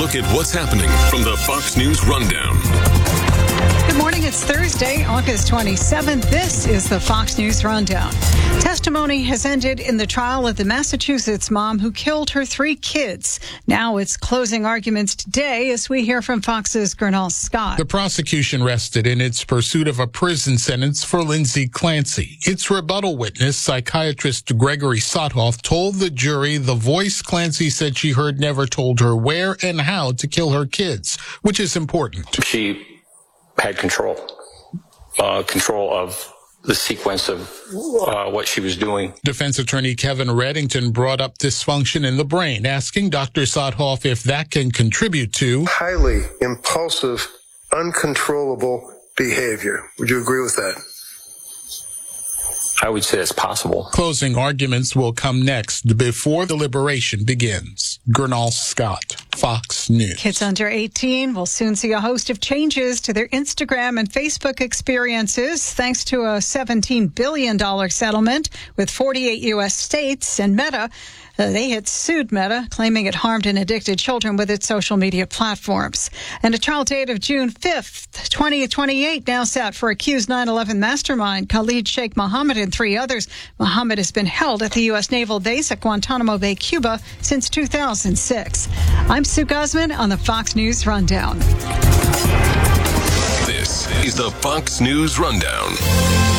look at what's happening from the Fox News Rundown. Good morning. It's Thursday, August 27th. This is the Fox News Rundown. Testimony has ended in the trial of the Massachusetts mom who killed her 3 kids. Now it's closing arguments today as we hear from Fox's Gernal Scott. The prosecution rested in its pursuit of a prison sentence for Lindsay Clancy. Its rebuttal witness, psychiatrist Gregory Sothoff, told the jury the voice Clancy said she heard never told her where and how to kill her kids, which is important. She had control of the sequence of what she was doing. Defense attorney Kevin Reddington brought up dysfunction in the brain, asking Dr. Sothoff if that can contribute to highly impulsive, uncontrollable behavior. Would you agree with that? I would say it's possible. Closing arguments will come next before deliberation begins. Gernal Scott, Fox News. Kids under 18 will soon see a host of changes to their Instagram and Facebook experiences thanks to a $17 billion settlement with 48 U.S. states and Meta. They had sued Meta, claiming it harmed and addicted children with its social media platforms. And a trial date of June 5th, 2028 now set for accused 9/11 mastermind Khalid Sheikh Mohammed and 3 others. Mohammed has been held at the U.S. Naval Base at Guantanamo Bay, Cuba since 2006. I'm Sue Guzman on the Fox News Rundown. This is the Fox News Rundown.